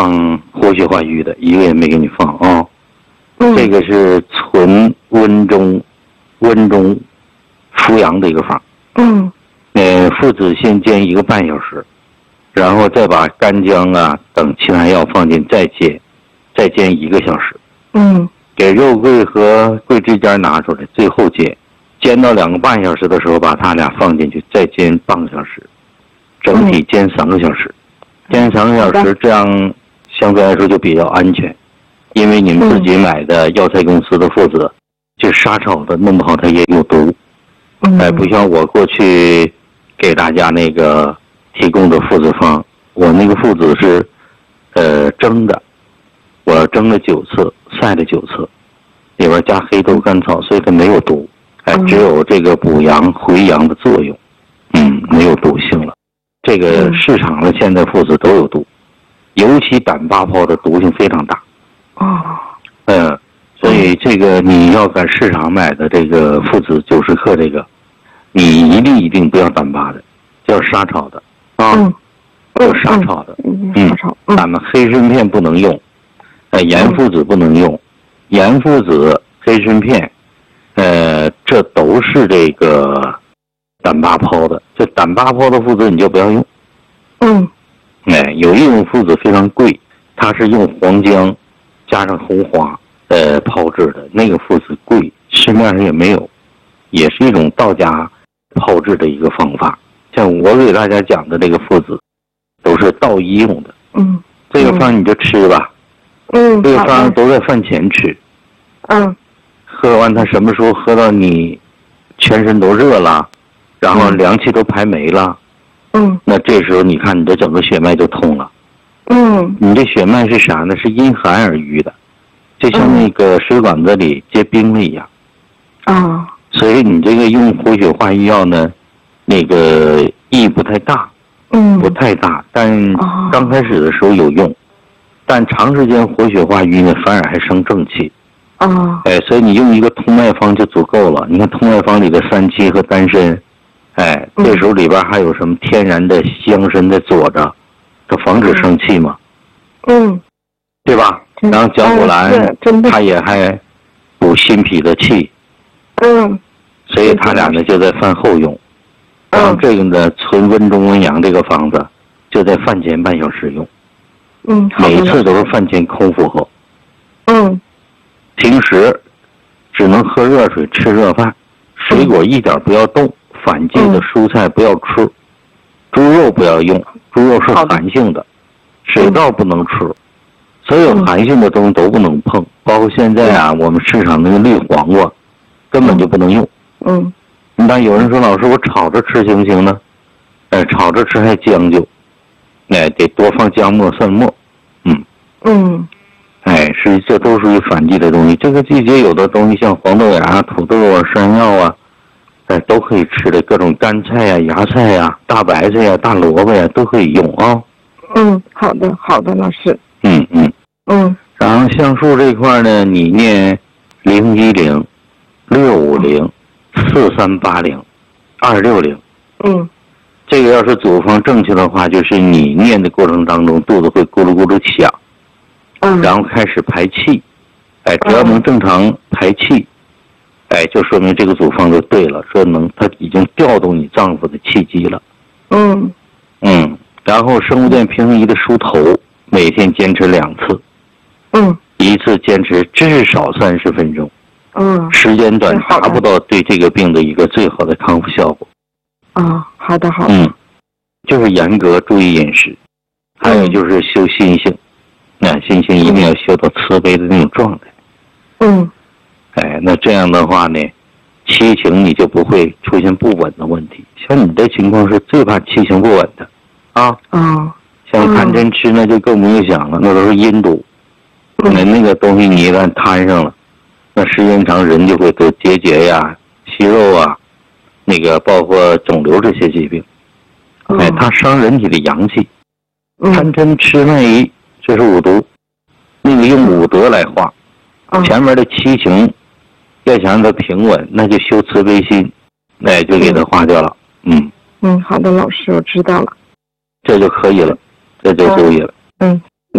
放活血化瘀的，一个也没给你放啊。这个是纯温中扶阳的一个方。附子先煎1个半小时，然后再把干姜啊等其他药放进，再煎1个小时。给肉桂和桂枝尖拿出来，最后煎到2个半小时的时候，把它俩放进去，再煎半个小时，整体煎3个小时。煎3个小时，这样相对来说就比较安全，因为你们自己买的药材公司的附子，就杀草的，弄不好它也有毒。不像我过去给大家那个提供的附子方，我那个附子是蒸的，我蒸了9次，晒了9次，里边加黑豆甘草，所以它没有毒，只有这个补阳回阳的作用，没有毒性了。这个市场的现在附子都有毒，尤其胆巴泡的毒性非常大。所以这个你要在市场买的这个附子90克这个，你一定不要胆巴的，叫杀草的叫杀草的。咱们黑参片不能用，盐附子不能用，盐附子、黑参片，这都是这个胆巴泡的。这胆巴泡的附子你就不要用。有一种附子非常贵，它是用黄姜加上红花炮制的，那个附子贵，市面上也没有，也是一种道家炮制的一个方法。像我给大家讲的这个附子都是道医用的。这个方你就吃吧。这个方都在饭前吃。喝完它什么时候喝到你全身都热了，然后凉气都排没了，那这时候你看你的整个血脉就通了。你这血脉是啥呢？是因寒而瘀的，就像那个水管子里结冰了一样。所以你这个用活血化瘀药呢，那个意义不太大。不太大，但刚开始的时候有用，但长时间活血化瘀呢，反而还生正气。所以你用一个通脉方就足够了。你看通脉方里的3七和丹参，这时候里边还有什么天然的香参在佐着，它防止生气嘛。对吧？然后绞股蓝，它也还补心脾的气。所以它俩呢就在饭后用。然后这个呢，纯温中温阳这个方子，就在饭前半小时用。每一次都是饭前空腹喝。平时只能喝热水，吃热饭，水果一点不要动，反季的蔬菜不要吃，猪肉不要用，猪肉是寒性的，水稻不能吃，所有寒性的东西都不能碰，包括现在啊，我们市场那个绿黄瓜，根本就不能用。但有人说，老师我炒着吃行不行呢？炒着吃还将就，得多放姜末蒜末。这都属于反季的东西。这个季节有的东西像黄豆芽、土豆啊、山药啊，都可以吃的，各种干菜呀、芽菜呀、大白菜呀、大萝卜呀都可以用啊。 好的，老师。 然后橡树这块呢，你念010、650、4380、260。这个要是组方正确的话，就是你念的过程当中肚子会咕噜咕噜响，然后开始排气，只要能正常排气，就说明这个组方就对了，说它已经调动你丈夫的气机了。然后生物电平衡仪的梳头，每天坚持2次。一次坚持至少30分钟。时间短达不到对这个病的一个最好的康复效果。 好的。 就是严格注意饮食，还有就是修心性，心性一定要修到慈悲的那种状态。那这样的话呢，七情你就不会出现不稳的问题。像你的情况是最怕七情不稳的像贪嗔痴那就更不用想了，那都是阴毒。那个东西你一旦摊上了，那时间长人就会得结节呀、息肉啊，那个包括肿瘤这些疾病。它伤人体的阳气。贪嗔痴慢疑，这是五毒，那个用五德来化。前面的七情要想让它平稳，那就修慈悲心，就给它化掉了。 好的，老师，我知道了。 这就可以了，这就足以了。